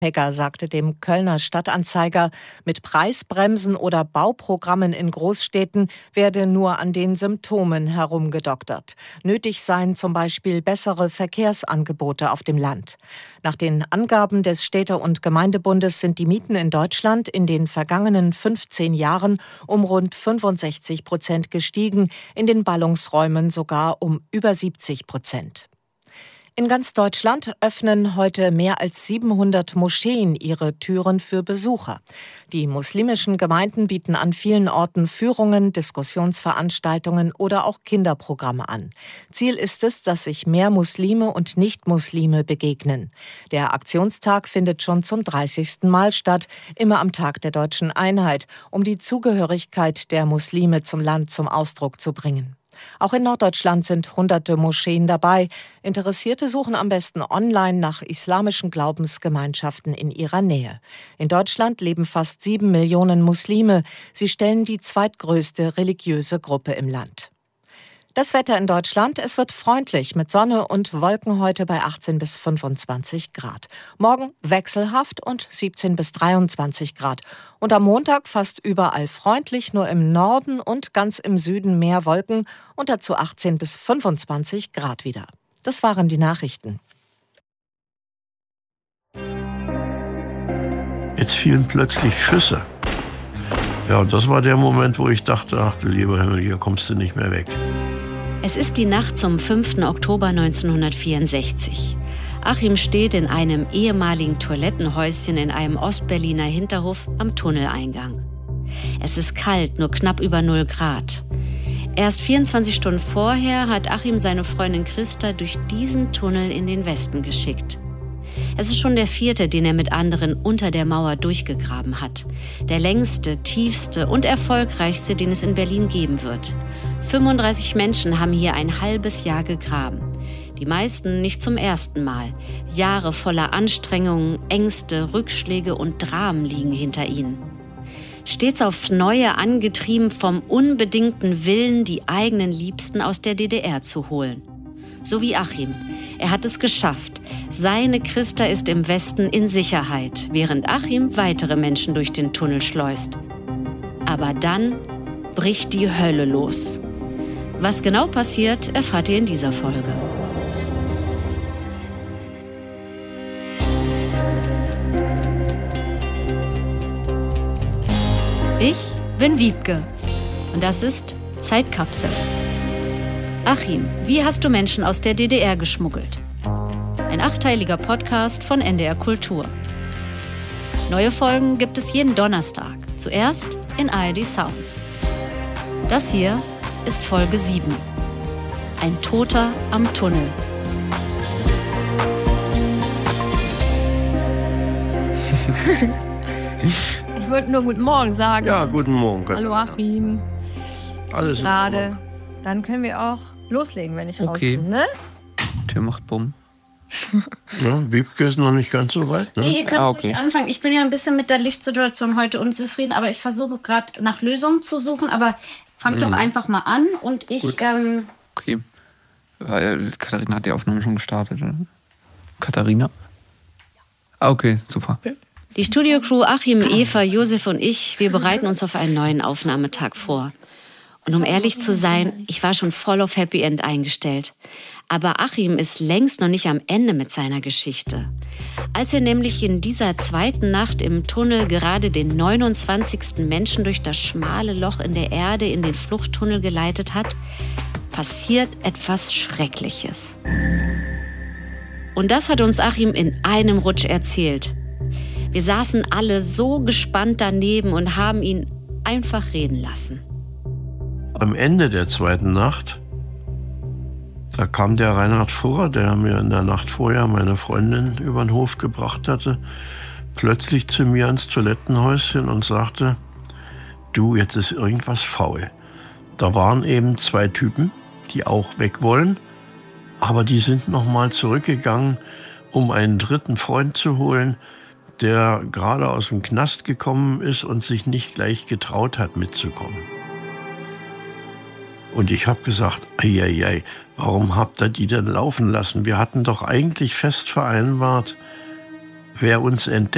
Hegger sagte dem Kölner Stadtanzeiger, mit Preisbremsen oder Bauprogrammen in Großstädten werde nur an den Symptomen herumgedoktert. Nötig seien zum Beispiel bessere Verkehrsangebote auf dem Land. Nach den Angaben des Städte- und Gemeindebundes sind die Mieten in Deutschland in den vergangenen 15 Jahren um rund 65% gestiegen, in den Ballungsräumen sogar um über 70%. In ganz Deutschland öffnen heute mehr als 700 Moscheen ihre Türen für Besucher. Die muslimischen Gemeinden bieten an vielen Orten Führungen, Diskussionsveranstaltungen oder auch Kinderprogramme an. Ziel ist es, dass sich mehr Muslime und Nicht-Muslime begegnen. Der Aktionstag findet schon zum 30. Mal statt, immer am Tag der Deutschen Einheit, um die Zugehörigkeit der Muslime zum Land zum Ausdruck zu bringen. Auch in Norddeutschland sind hunderte Moscheen dabei. Interessierte suchen am besten online nach islamischen Glaubensgemeinschaften in ihrer Nähe. In Deutschland leben fast 7 Millionen Muslime. Sie stellen die zweitgrößte religiöse Gruppe im Land. Das Wetter in Deutschland, es wird freundlich mit Sonne und Wolken heute bei 18 bis 25 Grad. Morgen wechselhaft und 17 bis 23 Grad. Und am Montag fast überall freundlich, nur im Norden und ganz im Süden mehr Wolken und dazu 18 bis 25 Grad wieder. Das waren die Nachrichten. Jetzt fielen plötzlich Schüsse. Ja, und das war der Moment, wo ich dachte, ach du lieber Himmel, hier kommst du nicht mehr weg. Es ist die Nacht zum 5. Oktober 1964. Achim steht in einem ehemaligen Toilettenhäuschen in einem Ostberliner Hinterhof am Tunneleingang. Es ist kalt, nur knapp über 0 Grad. Erst 24 Stunden vorher hat Achim seine Freundin Christa durch diesen Tunnel in den Westen geschickt. Es ist schon der 4., den er mit anderen unter der Mauer durchgegraben hat. Der längste, tiefste und erfolgreichste, den es in Berlin geben wird. 35 Menschen haben hier ein halbes Jahr gegraben. Die meisten nicht zum ersten Mal. Jahre voller Anstrengungen, Ängste, Rückschläge und Dramen liegen hinter ihnen. Stets aufs Neue angetrieben vom unbedingten Willen, die eigenen Liebsten aus der DDR zu holen. So wie Achim. Er hat es geschafft. Seine Christa ist im Westen in Sicherheit, während Achim weitere Menschen durch den Tunnel schleust. Aber dann bricht die Hölle los. Was genau passiert, erfahrt ihr in dieser Folge. Ich bin Wiebke und das ist Zeitkapsel. Achim, wie hast du Menschen aus der DDR geschmuggelt? Ein 8-teiliger Podcast von NDR Kultur. Neue Folgen gibt es jeden Donnerstag, zuerst in ARD Sounds. Das hier ist Folge 7. Ein Toter am Tunnel. Ich wollte nur guten Morgen sagen. Ja, guten Morgen. Hallo Achim. Alles gerade. Dann können wir auch loslegen, wenn ich raus bin, ne? Tür macht Bumm. Ja, Wiebke ist noch nicht ganz so weit, ne? Nee, ihr könnt ruhig anfangen. Ich bin ja ein bisschen mit der Lichtsituation heute unzufrieden, aber ich versuche gerade nach Lösungen zu suchen. Aber fangt doch einfach mal an und ich... Okay. Weil Katharina hat die Aufnahme schon gestartet, oder? Katharina? Okay, super. Die Studiocrew Achim, Eva, Josef und ich, wir bereiten uns auf einen neuen Aufnahmetag vor. Und um ehrlich zu sein, ich war schon voll auf Happy End eingestellt. Aber Achim ist längst noch nicht am Ende mit seiner Geschichte. Als er nämlich in dieser zweiten Nacht im Tunnel gerade den 29. Menschen durch das schmale Loch in der Erde in den Fluchttunnel geleitet hat, passiert etwas Schreckliches. Und das hat uns Achim in einem Rutsch erzählt. Wir saßen alle so gespannt daneben und haben ihn einfach reden lassen. Am Ende der zweiten Nacht, da kam der Reinhard Furrer, der mir in der Nacht vorher meine Freundin über den Hof gebracht hatte, plötzlich zu mir ins Toilettenhäuschen und sagte, du, jetzt ist irgendwas faul. Da waren eben 2 Typen, die auch weg wollen, aber die sind nochmal zurückgegangen, um einen dritten Freund zu holen, der gerade aus dem Knast gekommen ist und sich nicht gleich getraut hat, mitzukommen. Und ich habe gesagt, ei, warum habt ihr die denn laufen lassen? Wir hatten doch eigentlich fest vereinbart, wer uns entdeckt,